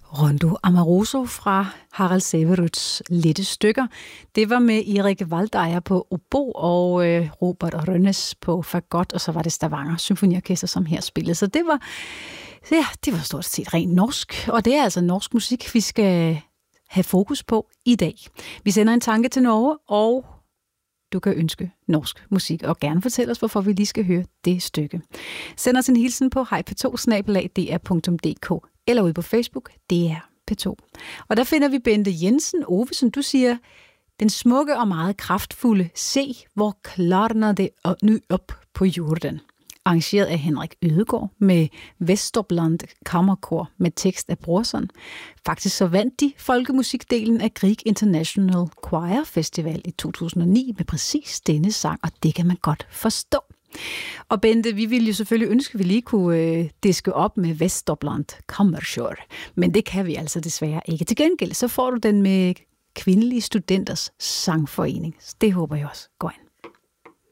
Rondo Amoroso fra Harald Severuds Lette Stykker. Det var med Erik Waldeyer på obo og Robert Rønnes på fagot, og så var det Stavanger Symfoniorkester, som her spillede. Så det var stort set rent norsk, og det er altså norsk musik, vi skal have fokus på i dag. Vi sender en tanke til Norge, og du kan ønske norsk musik, og gerne fortælle os, hvorfor vi lige skal høre det stykke. Send os en hilsen på hejp2@dr.dk eller ude på Facebook, DR P2. Og der finder vi Bente Jensen. Ove, som du siger, den smukke og meget kraftfulde Se, hvor klarner det nu op på jorden. Arrangeret af Henrik Ødegaard med Vesterland Kammerkor med tekst af Brorson. Faktisk så vandt de folkemusikdelen af Grieg International Choir Festival i 2009 med præcis denne sang, og det kan man godt forstå. Og Bente, vi ville jo selvfølgelig ønske, at vi lige kunne diske op med Vesterland Kammerkor, men det kan vi altså desværre ikke. Til gengæld så får du den med Kvindelige Studenters Sangforening. Det håber jeg også går ind.